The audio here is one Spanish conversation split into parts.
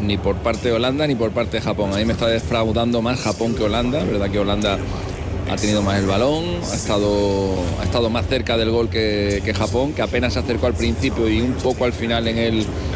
ni por parte de Holanda ni por parte de Japón. A mí me está defraudando más Japón que Holanda. Verdad que Holanda ha tenido más el balón, ha estado más cerca del gol que Japón, que apenas se acercó al principio y un poco al final en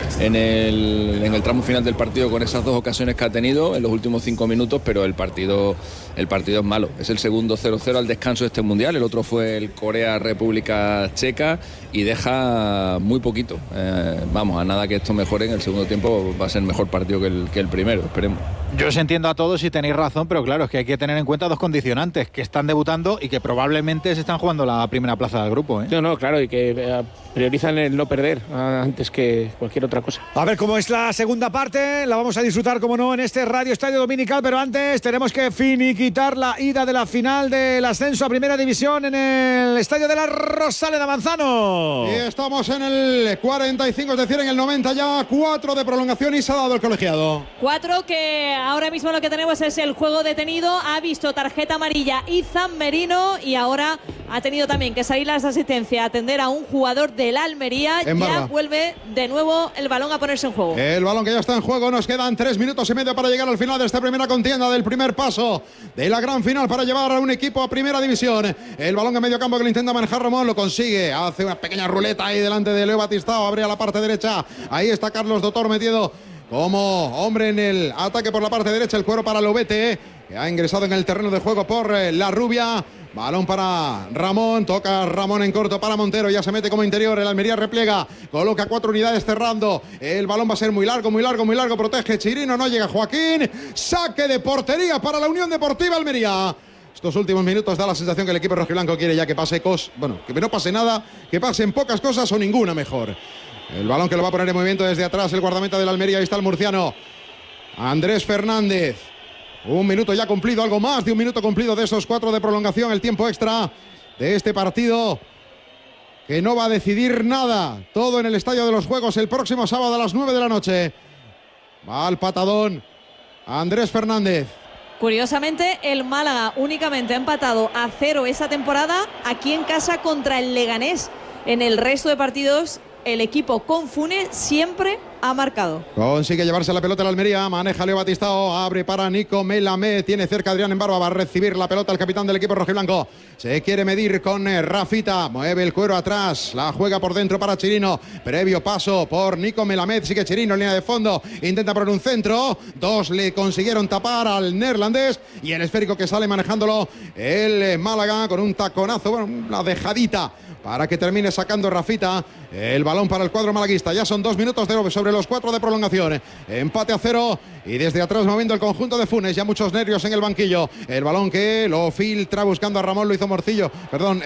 el tramo final del partido, con esas dos ocasiones que ha tenido en los últimos 5 minutos, pero el partido es malo. Es el segundo 0-0 al descanso de este mundial. El otro fue el Corea-República Checa y deja muy poquito. Vamos, a nada que esto mejore en el segundo tiempo, va a ser mejor partido que el primero, esperemos. Yo os entiendo a todos y tenéis razón, pero claro, es que hay que tener en cuenta dos condicionantes, que están debutando y que probablemente se están jugando la primera plaza del grupo, ¿eh? No, claro, y que priorizan el no perder antes que cualquier otra cosa. A ver cómo es la segunda parte, la vamos a disfrutar, como no, en este Radio Estadio Dominical, pero antes tenemos que finiquitar la ida de la final del ascenso a Primera División en el Estadio de la Rosaleda, Manzano. Y estamos en el 45, es decir, en el 90 ya, 4 de prolongación y se ha dado el colegiado. 4 que ahora mismo lo que tenemos es el juego detenido, ha visto tarjeta amarilla Izan Merino y ahora ha tenido también que salir las asistencias a atender a un jugador del Almería. Ya vuelve de nuevo el balón a ponerse en juego. El balón que ya está en juego, nos quedan 3 minutos y medio para llegar al final de esta primera contienda, del primer paso de la gran final para llevar a un equipo a Primera División. El balón en medio campo que lo intenta manejar Ramón, lo consigue, hace una pequeña ruleta ahí delante de Leo Batistao, abre a la parte derecha, ahí está Carlos Dotor metido como hombre en el ataque por la parte derecha, el cuero para Lobete, que ha ingresado en el terreno de juego por la rubia. Balón para Ramón, toca Ramón en corto para Montero, ya se mete como interior, el Almería repliega, coloca 4 unidades cerrando, el balón va a ser muy largo, protege Chirino, no llega Joaquín, saque de portería para la Unión Deportiva Almería. Estos últimos minutos da la sensación que el equipo rojiblanco quiere ya que pase que no pase nada, que pasen pocas cosas o ninguna mejor. El balón que lo va a poner en movimiento desde atrás el guardameta del Almería, ahí está el murciano Andrés Fernández. Un minuto ya cumplido, algo más de un minuto cumplido de esos 4 de prolongación, el tiempo extra de este partido que no va a decidir nada. Todo en el Estadio de los Juegos el próximo sábado a las 9 de la noche. Va al patadón Andrés Fernández. Curiosamente, el Málaga únicamente ha empatado a 0 esa temporada aquí en casa contra el Leganés. En el resto de partidos, el equipo con Funes siempre ha marcado. Consigue llevarse la pelota a la Almería, maneja Leo Batistao, abre para Nico Melamed, tiene cerca Adrián Embarba, va a recibir la pelota el capitán del equipo rojiblanco, se quiere medir con Rafita, mueve el cuero atrás, la juega por dentro para Chirino, previo paso por Nico Melamed, sigue Chirino en línea de fondo, intenta poner un centro, 2 le consiguieron tapar al neerlandés y el esférico que sale manejándolo el Málaga con un taconazo, una dejadita para que termine sacando Rafita el balón para el cuadro malaguista. Ya son 2 minutos sobre los 4 de prolongación. Empate a 0 y desde atrás moviendo el conjunto de Funes. Ya muchos nervios en el banquillo. El balón que lo filtra buscando a Ramón, lo hizo Morcillo. Perdón,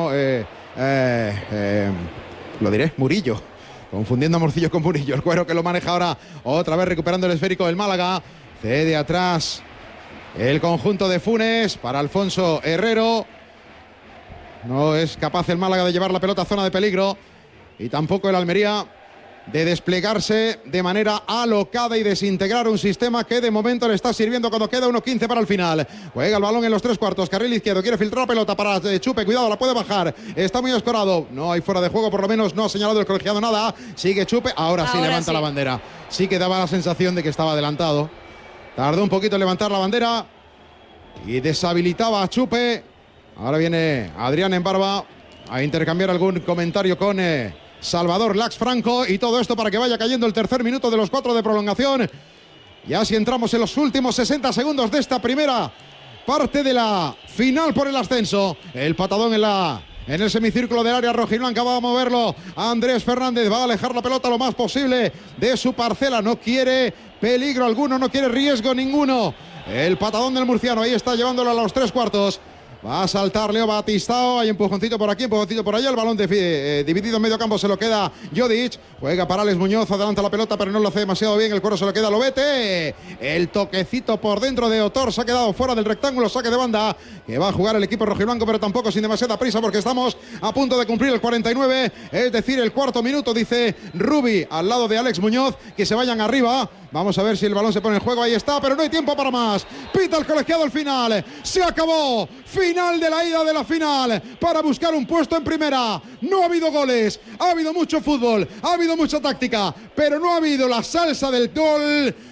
lo diré, Murillo. Confundiendo a Morcillo con Murillo. El cuero que lo maneja ahora otra vez recuperando el esférico del Málaga. Cede atrás el conjunto de Funes para Alfonso Herrero. No es capaz el Málaga de llevar la pelota a zona de peligro y tampoco el Almería de desplegarse de manera alocada y desintegrar un sistema que de momento le está sirviendo cuando queda 1:15 para el final. Juega el balón en los 3/4, carril izquierdo, quiere filtrar pelota para Chupe, cuidado, la puede bajar, está muy escorado, no hay fuera de juego, por lo menos no ha señalado el colegiado nada, sigue Chupe, ahora sí levanta la bandera, sí que daba la sensación de que estaba adelantado, tardó un poquito en levantar la bandera y deshabilitaba a Chupe. Ahora viene Adrián Embarba a intercambiar algún comentario con Salvador Lax Franco y todo esto para que vaya cayendo el tercer minuto de los 4 de prolongación. Ya si entramos en los últimos 60 segundos de esta primera parte de la final por el ascenso. El patadón en el semicírculo del área rojiblanca, va a moverlo Andrés Fernández, va a alejar la pelota lo más posible de su parcela, no quiere peligro alguno, no quiere riesgo ninguno. El patadón del murciano, ahí está llevándolo a los 3/4. Va a saltar Leo Batistao, hay empujoncito por aquí, empujoncito por allá, el balón dividido en medio campo se lo queda Jodic, juega para Alex Muñoz, adelanta la pelota pero no lo hace demasiado bien, el cuero se lo queda Lobete, el toquecito por dentro de Otor, se ha quedado fuera del rectángulo, saque de banda, que va a jugar el equipo rojiblanco pero tampoco sin demasiada prisa porque estamos a punto de cumplir el 49, es decir el cuarto minuto, dice Rubi al lado de Alex Muñoz, que se vayan arriba. Vamos a ver si el balón se pone en juego, ahí está, pero no hay tiempo para más. Pita el colegiado el final, se acabó, final de la ida de la final, para buscar un puesto en primera. No ha habido goles, ha habido mucho fútbol, ha habido mucha táctica, pero no ha habido la salsa del gol